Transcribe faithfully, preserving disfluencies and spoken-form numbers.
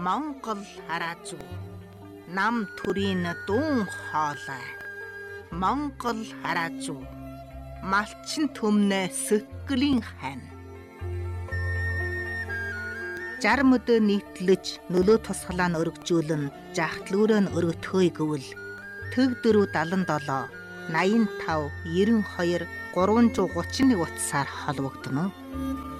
Монгол хараа зүү. Нам төрийн дуун хоолой. Монгол хараа зүү. Малчин төмнө сөткөлийн хань. Жарм өдөө нийтлэж нөлөө тусгалаа нь өргөжүүлэн жахтлүүрөө нь өргөтхөөй гэвэл төг дөрөв далан долоо наян тав ерөн хоёр гурван зуун гучин нэг утсаар холбогдно.